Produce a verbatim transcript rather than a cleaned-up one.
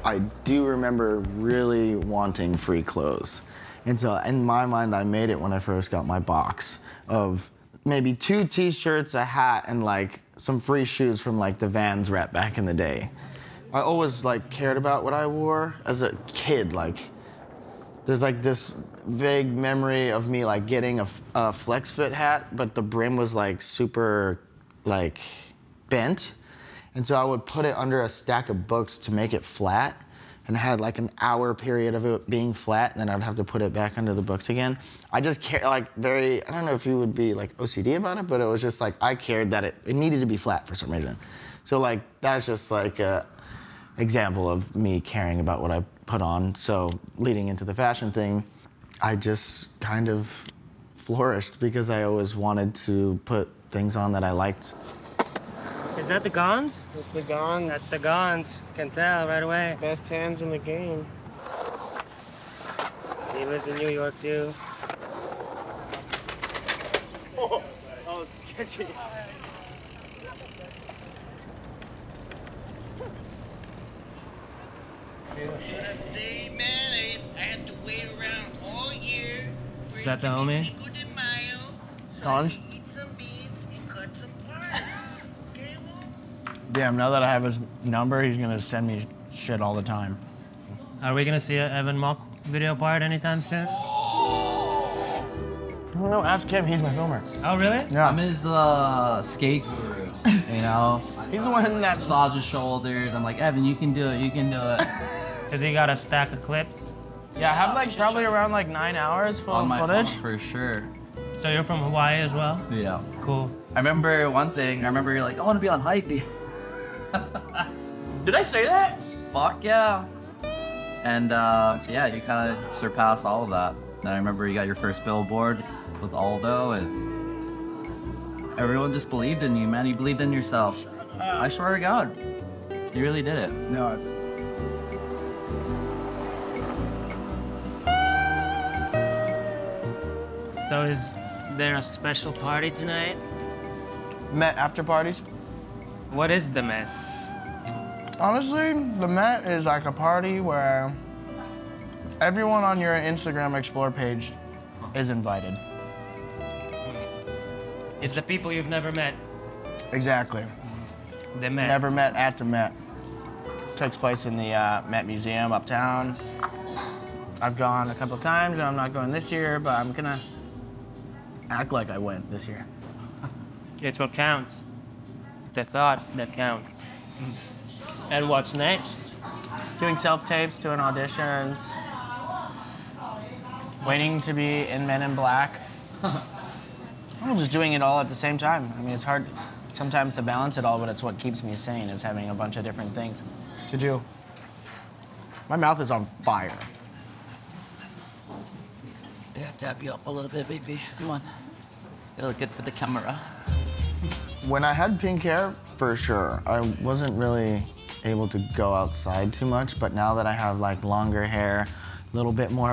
I do remember really wanting free clothes. And so in my mind, I made it when I first got my box of maybe two t-shirts, a hat, and like some free shoes from like the Vans rep back in the day. I always like cared about what I wore as a kid. Like there's like this vague memory of me like getting a, a flex fit hat, but the brim was like super like bent. And so I would put it under a stack of books to make it flat. And I had like an hour period of it being flat, and then I'd have to put it back under the books again. I just care, like very, I don't know if you would be like O C D about it, but it was just like, I cared that it, it needed to be flat for some reason. So like, that's just like a example of me caring about what I put on. So leading into the fashion thing, I just kind of flourished because I always wanted to put things on that I liked. Is that the Gons? It's the Gons. That's the Gons. Can tell right away. Best hands in the game. He lives in New York, too. Oh, oh sketchy. See what I'm saying, man? I, I had to wait around all year for Is that the homie? Cinco de Mayo, so Gons? I could eat some beans and cut some parts. Okay, Wolves? Damn, now that I have his number, he's gonna send me shit all the time. Are we gonna see an Evan Mock video part anytime soon? I don't know, ask him, he's my filmer. Oh, really? Yeah. I'm his uh, skate guru, you know? He's the one that... Massage his shoulders. I'm like, Evan, you can do it, you can do it. Because he got a stack of clips. Yeah, I have like probably around like nine hours full On of my footage. phone, for sure. So you're from Hawaii as well? Yeah. Cool. I remember one thing, I remember you're like, I want to be on Hype. Did I say that? Fuck yeah. And uh, yeah, you kind of surpassed all of that. And I remember you got your first billboard with Aldo, and everyone just believed in you, man. You believed in yourself. I swear to God, you really did it. No. So is there a special party tonight? Met after parties. What is the Met? Honestly, the Met is like a party where everyone on your Instagram Explore page is invited. It's the people you've never met. Exactly. The Met. Never met at the Met. Takes place in the uh, Met Museum uptown. I've gone a couple times, and I'm not going this year, but I'm gonna act like I went this year. It's what counts. The thought that counts. And what's next? Doing self-tapes, doing auditions, waiting to be in Men in Black. I'm just doing it all at the same time. I mean, it's hard sometimes to balance it all, but it's what keeps me sane, is having a bunch of different things to do. My mouth is on fire. Yeah, tap you up a little bit, baby. Come on. You look good for the camera. When I had pink hair, for sure, I wasn't really able to go outside too much, but now that I have like longer hair, a little bit more